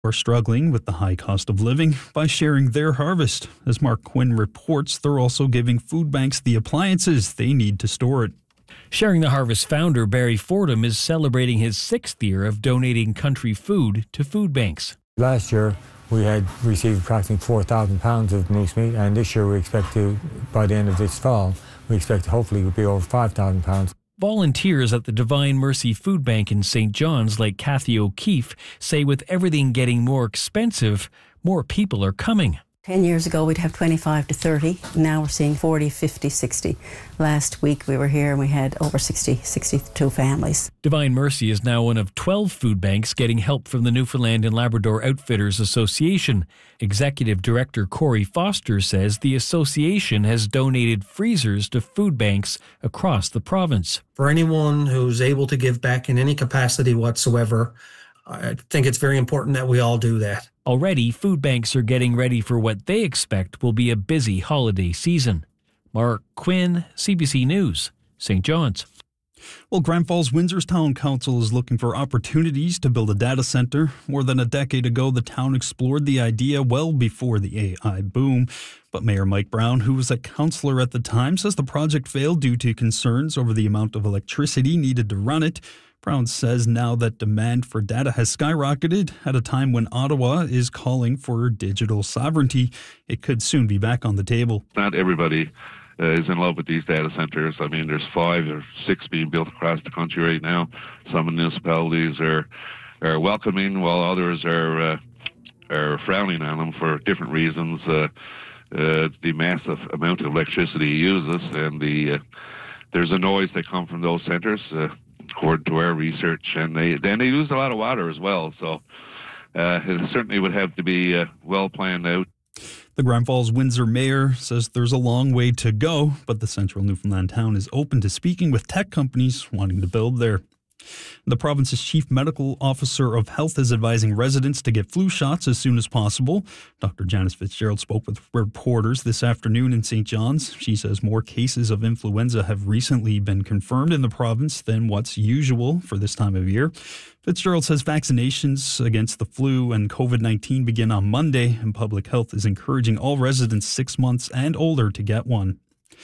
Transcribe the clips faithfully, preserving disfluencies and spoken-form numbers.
are struggling with the high cost of living by sharing their harvest. As Mark Quinn reports, they're also giving food banks the appliances they need to store it. Sharing the Harvest founder Barry Fordham is celebrating his sixth year of donating country food to food banks. Last year, we had received approximately four thousand pounds of moose meat, and this year we expect to, by the end of this fall, we expect to hopefully will be over five thousand pounds. Volunteers at the Divine Mercy Food Bank in Saint John's, like Kathy O'Keefe, say with everything getting more expensive, more people are coming. Ten years ago, we'd have twenty-five to thirty. Now we're seeing forty, fifty, sixty. Last week we were here and we had over sixty, sixty-two families. Divine Mercy is now one of twelve food banks getting help from the Newfoundland and Labrador Outfitters Association. Executive Director Corey Foster says the association has donated freezers to food banks across the province. For anyone who's able to give back in any capacity whatsoever, I think it's very important that we all do that. Already, food banks are getting ready for what they expect will be a busy holiday season. Mark Quinn, C B C News, Saint John's. Well, Grand Falls Windsor's Town Council is looking for opportunities to build a data center. More than a decade ago, the town explored the idea well before the A I boom. But Mayor Mike Brown, who was a councillor at the time, says the project failed due to concerns over the amount of electricity needed to run it. Brown says now that demand for data has skyrocketed at a time when Ottawa is calling for digital sovereignty, it could soon be back on the table. Not everybody uh, is in love with these data centers. I mean, there's five or six being built across the country right now. Some municipalities are are welcoming, while others are uh, are frowning on them for different reasons. Uh, uh, the massive amount of electricity uses, and the uh, there's a noise that comes from those centers. Uh, according to our research, and they then they use a lot of water as well, so uh, it certainly would have to be uh, well planned out. The Grand Falls Windsor mayor says there's a long way to go, but the central Newfoundland town is open to speaking with tech companies wanting to build there. The province's chief medical officer of health is advising residents to get flu shots as soon as possible. Doctor Janice Fitzgerald spoke with reporters this afternoon in Saint John's. She says more cases of influenza have recently been confirmed in the province than what's usual for this time of year. Fitzgerald says vaccinations against the flu and COVID nineteen begin on Monday, and public health is encouraging all residents six months and older to get one.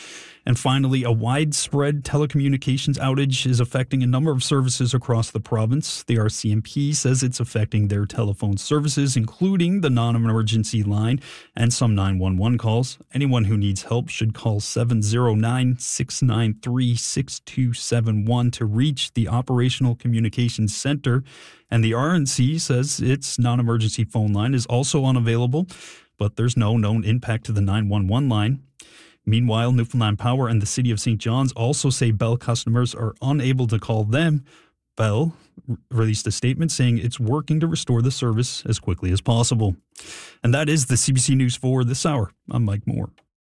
And finally, a widespread telecommunications outage is affecting a number of services across the province. The R C M P says it's affecting their telephone services, including the non-emergency line and some nine one one calls. Anyone who needs help should call seven oh nine, six nine three, six two seven one to reach the Operational Communications Center. And the R N C says its non-emergency phone line is also unavailable, but there's no known impact to the nine one one line. Meanwhile, Newfoundland Power and the City of Saint John's also say Bell customers are unable to call them. Bell r- released a statement saying it's working to restore the service as quickly as possible. And that is the C B C News for this hour. I'm Mike Moore.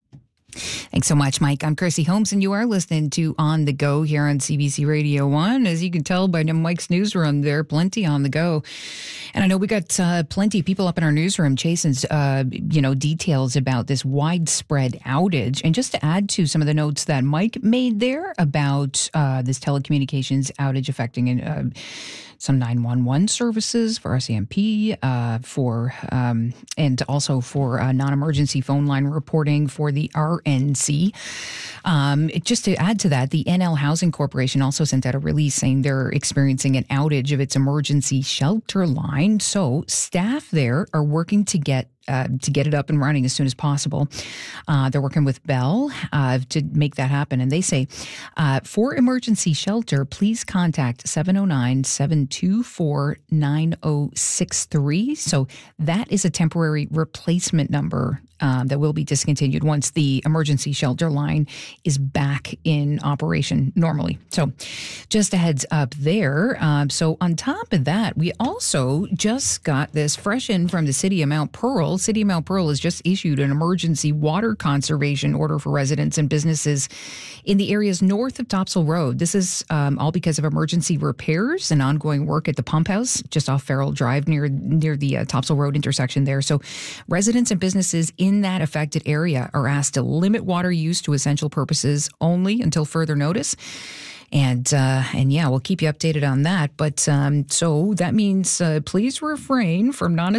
Thanks so much, Mike. I'm Kirsty Holmes, and you are listening to On the Go here on C B C Radio one. As you can tell by Mike's newsroom, there are plenty on the go. And I know we got uh, plenty of people up in our newsroom chasing, uh, you know, details about this widespread outage. And just to add to some of the notes that Mike made there about uh, this telecommunications outage affecting uh, some nine one one services for R C M P, uh, for um, and also for uh, non-emergency phone line reporting for the R N C. Um, just to add to that, the N L Housing Corporation also sent out a release saying they're experiencing an outage of its emergency shelter line. So staff there are working to get Uh, to get it up and running as soon as possible. Uh, they're working with Bell uh, to make that happen. And they say, uh, for emergency shelter, please contact seven oh nine, seven two four, nine oh six three. So that is a temporary replacement number um, that will be discontinued once the emergency shelter line is back in operation normally. So just a heads up there. Um, so on top of that, we also just got this fresh in from the City of Mount Pearl. City of Mount Pearl has just issued an emergency water conservation order for residents and businesses in the areas north of Topsail Road. This is um, all because of emergency repairs and ongoing work at the pump house just off Farrell Drive near near the uh, Topsail Road intersection there. So residents and businesses in that affected area are asked to limit water use to essential purposes only until further notice. And uh, and yeah, we'll keep you updated on that. But um, so that means uh, please refrain from non